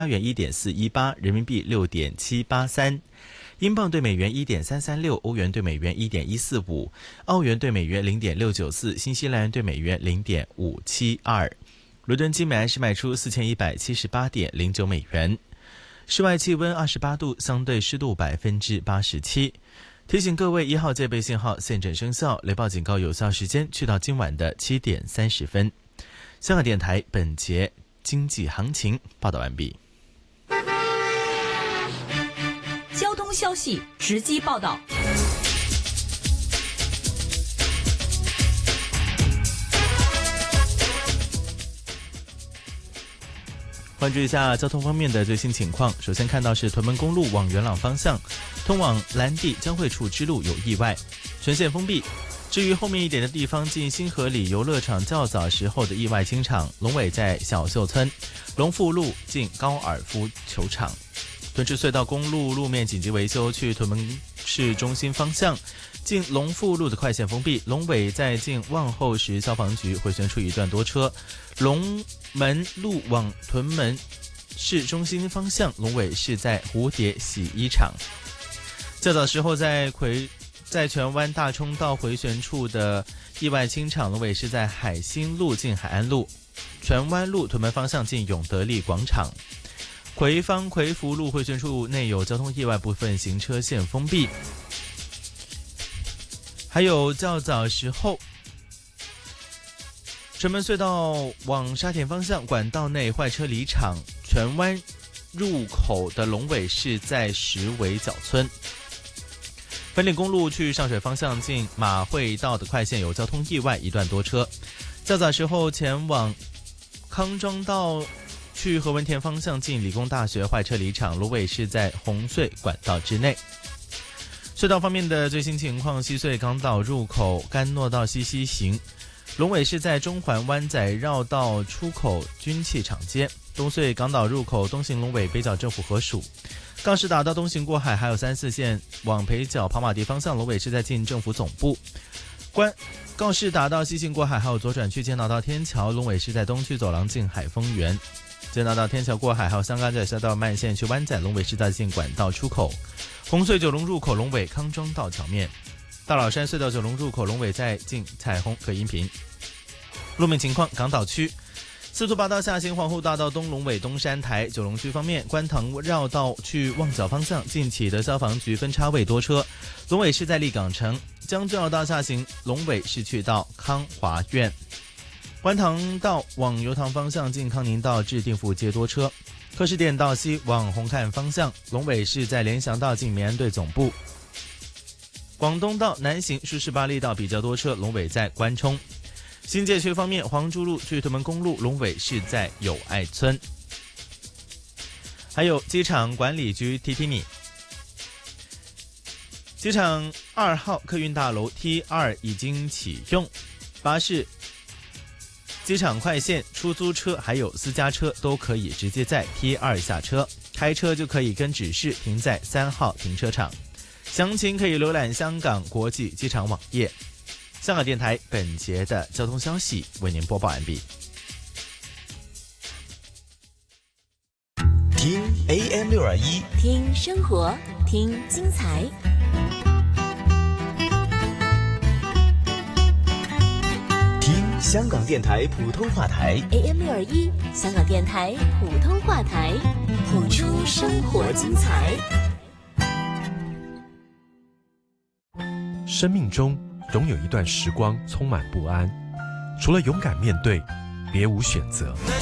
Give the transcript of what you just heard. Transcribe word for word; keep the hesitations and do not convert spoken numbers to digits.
元一点四一八，人民币六点七八三。英镑对美元一点三三六，欧元对美元一点一四五，澳元对美元零点六九四，新西兰元对美元零点五七二。伦敦金每安士卖出四千一百七十八点零九美元。室外气温二十八度，相对湿度百分之八十七。提醒各位，一号戒备信号现正生效，雷暴警告有效时间去到今晚的七点三十分。香港电台本节经济行情报道完毕。 交通消息直击报道。 关注一下交通方面的最新情况。首先看到是屯门公路往元朗方向，通往蓝地交汇处支路有意外，全线封闭。至于后面一点的地方，进新河里游乐场较早时候的意外清场，龙尾在小秀村，龙富路进高尔夫球场。屯赤隧道公路路面紧急维修，去屯门市中心方向，进龙富路的快线封闭，龙尾在进望后石消防局回旋处一段多车。龙门路往屯门市中心方向，龙尾是在蝴蝶洗衣厂。较早时候在葵在荃湾大冲道回旋处的意外清场，龙尾是在海新路进海安路，荃湾路屯门方向进永德利广场。葵芳葵福路回旋处内有交通意外，部分行车线封闭。还有较早时候城门隧道往沙田方向管道内坏车离场，荃湾入口的龙尾是在石围角村。粉岭公路去上水方向进马会道的快线有交通意外，一段多车。较早时候前往康庄道去何文田方向进理工大学坏车离场，龙尾是在红隧管道之内。隧道方面的最新情况，西隧港岛入口甘诺道西西行，龙尾是在中环湾仔绕道出口军器厂街。东隧港岛入口东行龙尾北角政府合署。告士打道东行过海，还有三四线往北角跑马地方向，龙尾是在进政府总部。关告士打道西行过海，还有左转去建道到天桥，龙尾是在东区走廊进海丰园。建道到天桥过海，还有香港仔下道慢线去湾仔，龙尾是在进管道出口。红隧九龙入口龙尾康庄道桥面。大老山隧道九龙入口龙尾在进彩虹可音频。路面情况，港岛区司徒拔道下行皇后大道东龙尾东山台。九龙区方面，观塘绕道去旺角方向近启德消防局分叉位多车，龙尾是在立港城。将军澳道下行龙尾是去到康华苑。观塘道往油塘方向进康宁道至定富街多车。柯士甸道西往红磡方向，龙尾是在联翔道进民安队总部。广东道南行舒适巴利道比较多车，龙尾在关冲。新界区方面，黄珠路去屯门公路，龙尾是在友爱村。还有机场管理局提提你，机场二号客运大楼 T 二 已经启用，巴士、机场快线、出租车还有私家车都可以直接在 T 二 下车，开车就可以跟指示停在三号停车场。详情可以浏览香港国际机场网页。香港电台本节的交通消息为您播报完毕。 听 A M 六二一， 听生活，听精彩。 听香港电台普通话台 A M 六二一，香港电台普通话台，谱出生活精彩。 生命中总有一段时光充满不安，除了勇敢面对，别无选择。